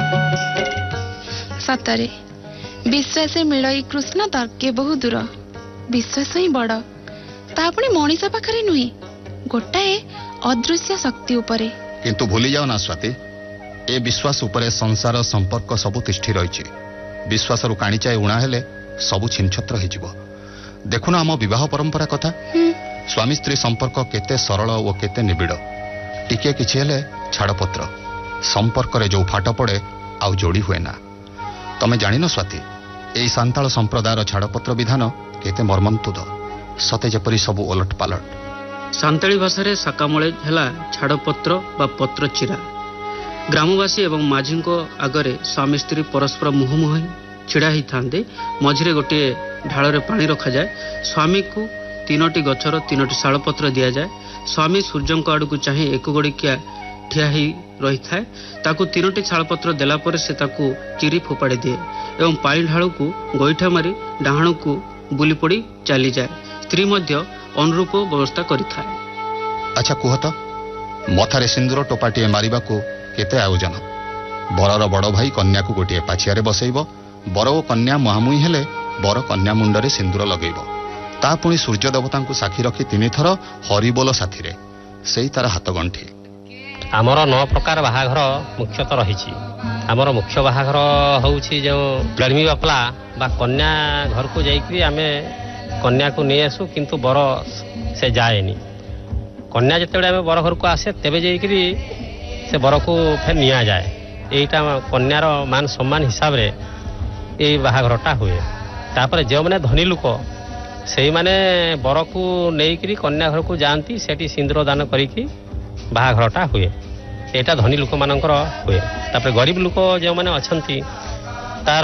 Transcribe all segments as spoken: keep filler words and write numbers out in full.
सतरे विश्वास मिलई कृष्ण तर्के बहु दूर विश्वास ही बड़ तापणे मनीष पाखरे नुहे गोटाए अदृश्य शक्ति उपरे किंतु भूली जाओ ना स्वाति ए विश्वास उपरे संसार संपर्क सबु तिष्ठी रही विश्वास रु काणीचाए उणा हेले सबु छिनछत्र हो देखुना आम विवाह परंपरा कथा स्वामी स्त्री संपर्क केते सरल और केते निबिड़ टिके किछि हेले छाड़पत्र संपर्क रे जो फाट पड़े आउ जोड़ी हुए ना तमे जानिन स्वाति एई सांताल संप्रदायर छाड़पत्र विधान केते मर्मन्तुद सते जेपरी सबु ओलट पालट सांताली भाषा रे साकामळे हेला छाड़पत्र बा पत्र चिरा ग्रामवासी एवं माझी आगरे स्वामी स्त्री परस्पर मुहमुह छिड़ा ही थांदे मझिरे गोटे ढाଳରେ पानी रखा जाए स्वामी को तीनोटी गछर तीनोटी शालपत्र दिया जाए स्वामी सूर्यंक आड़ को चाहे एक गोड़िकिया ठिया ही रही थाए ताकू तीनोटी शालपत्र देला पर से ताकू चिरी फोपाड़ी दिए एवं पानी ढालू को गोईठा मारी डाहाणु को बुली पड़ी चली जाए स्त्री मध्य अनुरूप व्यवस्था करि थाए। अच्छा कुह तो मथारे सिंदूर टोपाटीए मारिबा को केते आयोजन बरर बड़ भाई कन्या को गोटे पाछियारे बसैब बर और कन्या मुहामुही हेले बर कन्या मुंडरे सिंदूर लगेब ता पुणी सूर्य देवता को साक्षी रखी तीन थर हरिबोल साथी से तार हाथ गंठी आमर नौ प्रकार बाहाघर मुख्यतः रही आमर मुख्य बाहाघर होउछि जो प्रेमी बापला बा कन्या घर को जाइकरी आमे कन्या को नहीं आसू किंतु बर से जाएनी कन्या जिते आम बर घर को आसे तेबे जाइकरी से बर को फिर निया जाए यहीटा कन्यार मान सम्मान हिसाब रे ये बाहाघरटा हुए तापर जो मैंने धनी लोक से माने बर को नहीं कन्या घर को जाती सेठी सिंदूर दान करिकी बाहाघरटा हुए यहाँ धनी लोक मानकर हुए तापर गरीब लोक जो मैंने अच्छी तार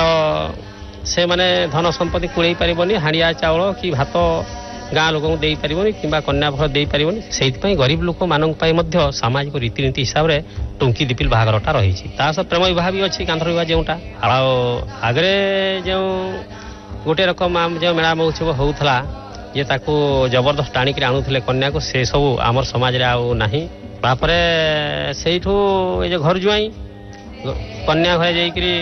से माने धन संपत्ति कुड़े पारिबनी हाड़िया चाउल कि भात गाँ लोक दे पारिबनी किंबा कन्या भर दे पारिबनी सेइथि गरीब लोक मानक पई मध्य सामाजिक रीतिनीति हिसाब रे टुंकी दीपिल बाहाघरटा रही ता सब प्रेम विवाह भी अच्छी कांधर विवाह जोटा आगरे जो गोटे रकम आम जो मेला महोत्सव होउथला जे ताको जबरदस्त टाणिक आणुले कन्या को से सब आमर समाज रे आउ नाही बापरे सेठू ए जो घर जुआई कन्या घरे जाइकरी